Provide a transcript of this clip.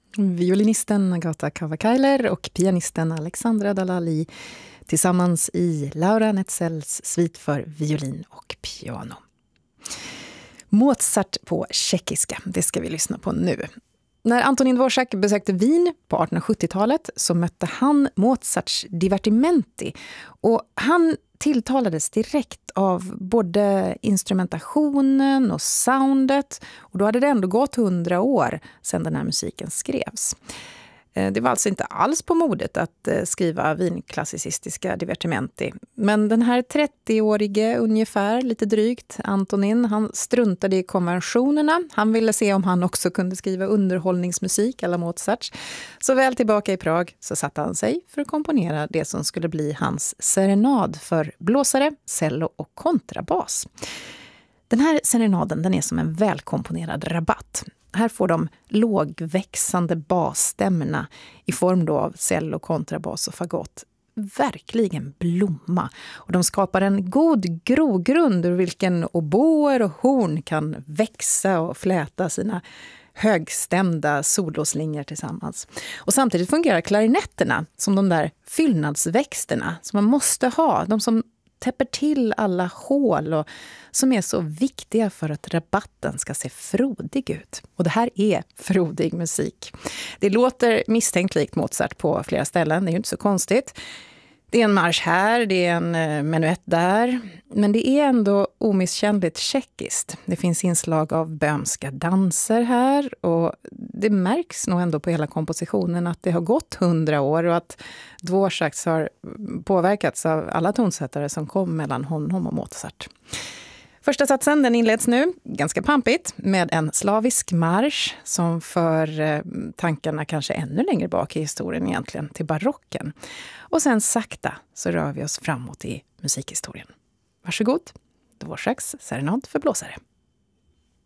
Violinisten Agata Kavakailer och pianisten Alexandra Dalali tillsammans i Laura Netzels svit för violin och piano. Mozart på tjeckiska, det ska vi lyssna på nu. När Antonín Dvořák besökte Wien på 1870-talet så mötte han Mozarts divertimenti och han tilltalades direkt av både instrumentationen och soundet, och då hade det ändå gått 100 år sedan den här musiken skrevs. Det var alltså inte alls på modet att skriva vinklassicistiska divertimenti. Men den här 30-årige ungefär, lite drygt, Antonín, han struntade i konventionerna. Han ville se om han också kunde skriva underhållningsmusik alla Mozart. Så väl tillbaka i Prag så satte han sig för att komponera det som skulle bli hans serenad för blåsare, cello och kontrabas. Den här serenaden, den är som en välkomponerad rabatt. Här får de lågväxande basstämmorna i form då av cello, kontrabas och fagott verkligen blomma. Och de skapar en god grogrund ur vilken oboer och horn kan växa och fläta sina högstämda soloslingor tillsammans. Och samtidigt fungerar klarinetterna som de där fyllnadsväxterna som man måste ha. De som täpper till alla hål och som är så viktiga för att rabatten ska se frodig ut. Och det här är frodig musik. Det låter misstänkt likt Mozart på flera ställen, det är ju inte så konstigt. Det är en marsch här, det är en menuett där. Men det är ändå omisskännligt tjeckiskt. Det finns inslag av böhmska danser här. Och det märks nog ändå på hela kompositionen att det har gått 100 år. Och att Dvořák har påverkats av alla tonsättare som kom mellan honom och Mozart. Första satsen den inleds nu, ganska pampigt, med en slavisk marsch som för tankarna kanske ännu längre bak i historien egentligen, till barocken. Och sen sakta så rör vi oss framåt i musikhistorien. Varsågod, Dvořáks serenad för blåsare.